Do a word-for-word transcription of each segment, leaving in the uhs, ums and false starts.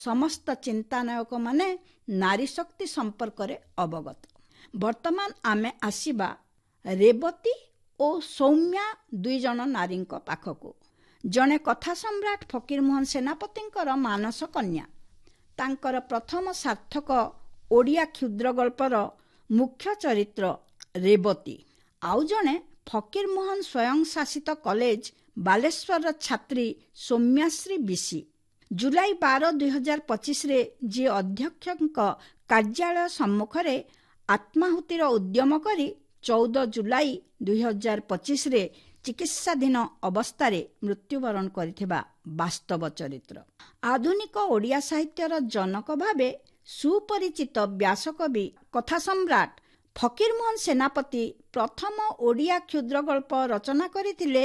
ସମସ୍ତ ଚିନ୍ତାନାୟକ ମାନେ ନାରୀ ଶକ୍ତି ସମ୍ପର୍କରେ ଅବଗତ। ବର୍ତ୍ତମାନ ଆମେ ଆସିବା ରେବତୀ ଓ ସୌମ୍ୟା ଦୁଇ ଜଣ ନାରୀଙ୍କ ପାଖକୁ। ଜଣେ କଥା ସମ୍ରାଟ ଫକୀରମୋହନ ସେନାପତିଙ୍କର ମାନସ କନ୍ୟା। ତାଙ୍କର ପ୍ରଥମ ସାର୍ଥକ ଓଡ଼ିଆ କ୍ଷୁଦ୍ର ଗଳ୍ପର ମୁଖ୍ୟ ଚରିତ୍ର ରେବତୀ। ଆଉ ଜଣେ ଫକୀରମୋହନ ସ୍ୱୟଂ ଶାସିତ କଲେଜ ବାଲେଶ୍ୱରର ଛାତ୍ରୀ ସୌମ୍ୟାଶ୍ରୀ ବିଶି। ଜୁଲାଇ ବାର ଦୁଇ ହଜାର ପଚିଶରେ ଯିଏ ଅଧ୍ୟକ୍ଷଙ୍କ କାର୍ଯ୍ୟାଳୟ ସମ୍ମୁଖରେ ଆତ୍ମାହୁତିର ଉଦ୍ୟମ କରି ଚଉଦ ଜୁଲାଇ ଦୁଇ ହଜାର ପଚିଶରେ ଚିକିତ୍ସାଧୀନ ଅବସ୍ଥାରେ ମୃତ୍ୟୁବରଣ କରିଥିବା ବାସ୍ତବ ଚରିତ୍ର। ଆଧୁନିକ ଓଡ଼ିଆ ସାହିତ୍ୟର ଜନକ ଭାବେ ସୁପରିଚିତ ବ୍ୟାସକବି କଥା ସମ୍ରାଟ ଫକୀରମୋହନ ସେନାପତି ପ୍ରଥମ ଓଡ଼ିଆ କ୍ଷୁଦ୍ରଗଳ୍ପ ରଚନା କରିଥିଲେ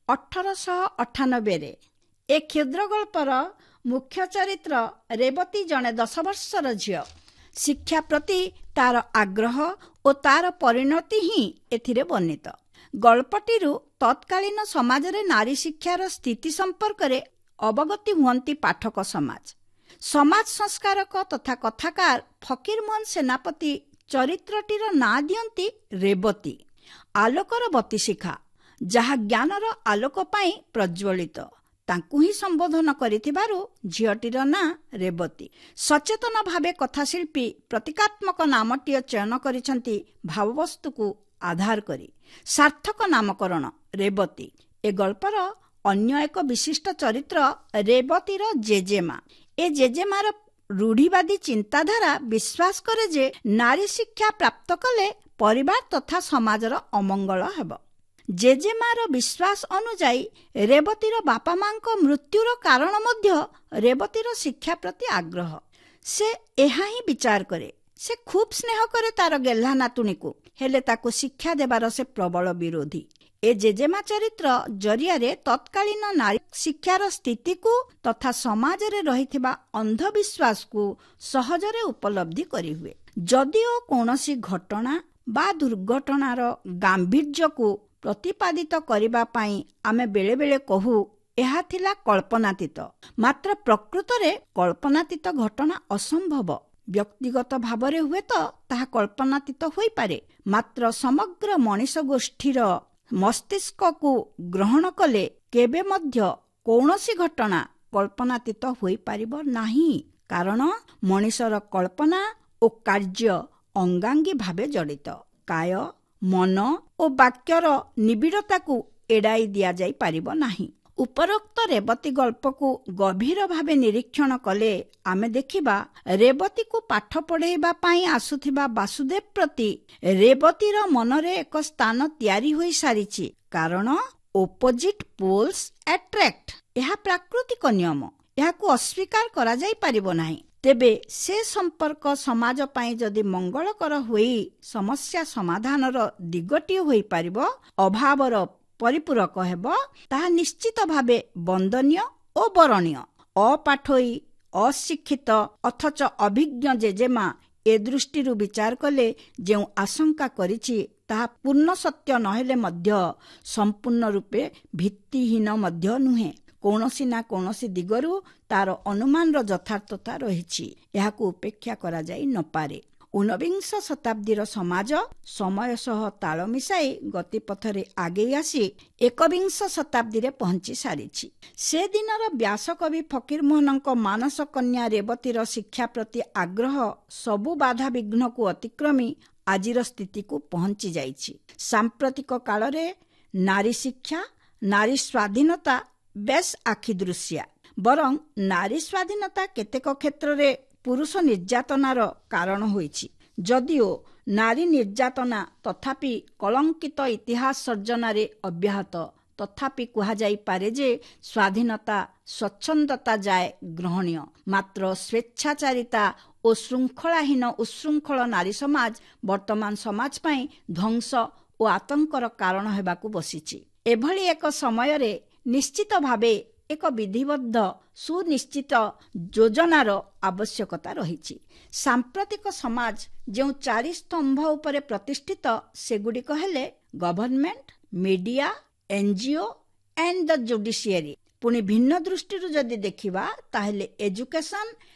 ଅଠରଶହ ଅଠାନବେରେ। ଏ କ୍ଷୁଦ୍ରଗଳ୍ପର ମୁଖ୍ୟ ଚରିତ୍ର ରେବତୀ ଜଣେ ଦଶ ବର୍ଷର ଝିଅ। ଶିକ୍ଷା ପ୍ରତି ତାର ଆଗ୍ରହ ଓ ତାର ପରିଣତି ହିଁ ଏଥିରେ ବର୍ଣ୍ଣିତ। ଗଳ୍ପଟିରୁ ତତ୍କାଳୀନ ସମାଜରେ ନାରୀ ଶିକ୍ଷାର ସ୍ଥିତି ସମ୍ପର୍କରେ ଅବଗତି ହୁଅନ୍ତି ପାଠକ ସମାଜ। ସମାଜ ସଂସ୍କାରକ ତଥା କଥାକାର ଫକୀରମୋହନ ସେନାପତି ଚରିତ୍ରଟିର ନାଁ ଦିଅନ୍ତି ରେବତୀ। ଆଲୋକର ବତିଶିଖା, ଯାହା ଜ୍ଞାନର ଆଲୋକ ପାଇଁ ପ୍ରଜ୍ୱଳିତ, ତାଙ୍କୁ ହିଁ ସମ୍ବୋଧନ କରିଥିବାରୁ ଝିଅଟିର ନାଁ ରେବତୀ। ସଚେତନ ଭାବେ କଥାଶିଳ୍ପୀ ପ୍ରତୀକାତ୍ମକ ନାମଟିଏ ଚୟନ କରିଛନ୍ତି ଭାବବସ୍ତୁକୁ ଆଧାର କରି। ସାର୍ଥକ ନାମକରଣ ରେବତୀ। ଏ ଗଳ୍ପର ଅନ୍ୟ ଏକ ବିଶିଷ୍ଟ ଚରିତ୍ର ରେବତୀର ଜେଜେମା। ଏ ଜେଜେମାର ରୂଢ଼ିବାଦୀ ଚିନ୍ତାଧାରା ବିଶ୍ୱାସ କରେ ଯେ ନାରୀ ଶିକ୍ଷା ପ୍ରାପ୍ତ କଲେ ପରିବାର ତଥା ସମାଜର ଅମଙ୍ଗଳ ହେବ। ଜେଜେମାର ବିଶ୍ୱାସ ଅନୁଯାୟୀ ରେବତୀର ବାପା ମାଙ୍କ ମୃତ୍ୟୁର କାରଣ ମଧ୍ୟ ରେବତୀର ଶିକ୍ଷା ପ୍ରତି ଆଗ୍ରହ। ସେ ଏହା ହିଁ ବିଚାର କରେ। ସେ ଖୁବ୍ ସ୍ନେହ କରେ ତାର ଗେହ୍ଲା ନାତୁଣୀକୁ, ହେଲେ ତାକୁ ଶିକ୍ଷା ଦେବାର ସେ ପ୍ରବଳ ବିରୋଧୀ। ଏ ଜେଜେମା ଚରିତ୍ର ଜରିଆରେ ତତ୍କାଳୀନ ନାରୀ ଶିକ୍ଷାର ସ୍ଥିତିକୁ ତଥା ସମାଜରେ ରହିଥିବା ଅନ୍ଧବିଶ୍ୱାସକୁ ସହଜରେ ଉପଲବ୍ଧି କରିହୁଏ। ଯଦିଓ କୌଣସି ଘଟଣା ବା ଦୁର୍ଘଟଣାର ଗାମ୍ଭୀର୍ଯ୍ୟକୁ ପ୍ରତିପାଦିତ କରିବା ପାଇଁ ଆମେ ବେଳେବେଳେ କହୁ ଏହା ଥିଲା କଳ୍ପନାତୀତ, ମାତ୍ର ପ୍ରକୃତରେ କଳ୍ପନାତୀତ ଘଟଣା ଅସମ୍ଭବ। ବ୍ୟକ୍ତିଗତ ଭାବରେ ହୁଏତ ତାହା କଳ୍ପନାତୀତ ହୋଇପାରେ, ମାତ୍ର ସମଗ୍ର ମଣିଷ ଗୋଷ୍ଠୀର ମସ୍ତିଷ୍କକୁ ଗ୍ରହଣ କଲେ କେବେ ମଧ୍ୟ କୌଣସି ଘଟଣା କଳ୍ପନାତୀତ ହୋଇପାରିବ ନାହିଁ। କାରଣ ମଣିଷର କଳ୍ପନା ଓ କାର୍ଯ୍ୟ ଅଙ୍ଗାଙ୍ଗୀ ଭାବେ ଜଡ଼ିତ। କାୟ, ମନ ଓ ବାକ୍ୟର ନିବିଡ଼ତାକୁ ଏଡ଼ାଇ ଦିଆଯାଇ ପାରିବ ନାହିଁ। ଉପରୋକ୍ତ ରେବତୀ ଗଳ୍ପକୁ ଗଭୀର ଭାବେ ନିରୀକ୍ଷଣ କଲେ ଆମେ ଦେଖିବା ରେବତୀକୁ ପାଠ ପଢ଼େଇବା ପାଇଁ ଆସୁଥିବା ବାସୁଦେବ ପ୍ରତି ରେବତୀର ମନରେ ଏକ ସ୍ଥାନ ତିଆରି ହୋଇସାରିଛି। କାରଣ ଓପୋଜିଟ୍ ପୋଲ୍ସ ଆଟ୍ରାକ୍ଟ, ଏହା ପ୍ରାକୃତିକ ନିୟମ, ଏହାକୁ ଅସ୍ୱୀକାର କରାଯାଇ ପାରିବ ନାହିଁ। ତେବେ ସେ ସମ୍ପର୍କ ସମାଜ ପାଇଁ ଯଦି ମଙ୍ଗଳକର ହୋଇ ସମସ୍ୟା ସମାଧାନର ଦିଗଟିଏ ହୋଇପାରିବ, ଅଭାବର ପରିପୂରକ ହେବ, ତାହା ନିଶ୍ଚିତ ଭାବେ ବନ୍ଦନୀୟ ଓ ବରଣୀୟ। ଅପାଠୋଇ ଅଶିକ୍ଷିତ ଅଥଚ ଅଭିଜ୍ଞ ଜେଜେମା ଏ ଦୃଷ୍ଟିରୁ ବିଚାର କଲେ ଯେଉଁ ଆଶଙ୍କା କରିଛି ତାହା ପୂର୍ଣ୍ଣ ସତ୍ୟ ନହେଲେ ମଧ୍ୟ ସମ୍ପୂର୍ଣ୍ଣ ରୂପେ ଭିତ୍ତିହୀନ ମଧ୍ୟ ନୁହେଁ। କୌଣସି ନା କୌଣସି ଦିଗରୁ ତାର ଅନୁମାନର ଯଥାର୍ଥତା ରହିଛି, ଏହାକୁ ଉପେକ୍ଷା କରାଯାଇ ନପାରେ। ଊନବିଂଶ ଶତାବ୍ଦୀର ସମାଜ ସମୟ ସହ ତାଳ ମିଶାଇ ଗତିପଥରେ ଆଗେଇ ଆସି ଏକବିଂଶ ଶତାବ୍ଦୀରେ ପହଞ୍ଚି ସାରିଛି। ସେଦିନର ବ୍ୟାସକବି ଫକୀରମୋହନଙ୍କ ମାନସ କନ୍ୟା ରେବତୀର ଶିକ୍ଷା ପ୍ରତି ଆଗ୍ରହ ସବୁ ବାଧାବିଘ୍ନକୁ ଅତିକ୍ରମି ଆଜିର ସ୍ଥିତିକୁ ପହଞ୍ଚି ଯାଇଛି। ସାମ୍ପ୍ରତିକ କାଳରେ ନାରୀ ଶିକ୍ଷା, ନାରୀ ସ୍ୱାଧୀନତା ବେଶ୍ ଆଖିଦୃଶିଆ। ବରଂ ନାରୀ ସ୍ୱାଧୀନତା କେତେକ କ୍ଷେତ୍ରରେ ପୁରୁଷ ନିର୍ଯାତନାର କାରଣ ହୋଇଛି। ଯଦିଓ ନାରୀ ନିର୍ଯାତନା ତଥାପି କଳଙ୍କିତ ଇତିହାସ ସର୍ଜନାରେ ଅବ୍ୟାହତ, ତଥାପି କୁହାଯାଇପାରେ ଯେ ସ୍ୱାଧୀନତା ସ୍ୱଚ୍ଛନ୍ଦତା ଯାଏ ଗ୍ରହଣୀୟ। ମାତ୍ର ସ୍ୱେଚ୍ଛାଚାରିତା ଓ ଶୃଙ୍ଖଳାହୀନ ଉଚ୍ଛୃଙ୍ଖଳ ନାରୀ ସମାଜ ବର୍ତ୍ତମାନ ସମାଜ ପାଇଁ ଧ୍ୱଂସ ଓ ଆତଙ୍କର କାରଣ ହେବାକୁ ବସିଛି। ଏଭଳି ଏକ ସମୟରେ ନିଶ୍ଚିତ ଭାବେ ଏକ ବିଧିବଦ୍ଧ ସୁନିଶ୍ଚିତ ଯୋଜନାର ଆବଶ୍ୟକତା ରହିଛି। ସାମ୍ପ୍ରତିକ ସମାଜ ଯେଉଁ ଚାରି ସ୍ତମ୍ଭ ଉପରେ ପ୍ରତିଷ୍ଠିତ, ସେଗୁଡ଼ିକ ହେଲେ government, media, NGO and the judiciary. ପୁଣି ଭିନ୍ନ ଦୃଷ୍ଟିରୁ ଯଦି ଦେଖିବା ତାହେଲେ ଏଜୁକେସନ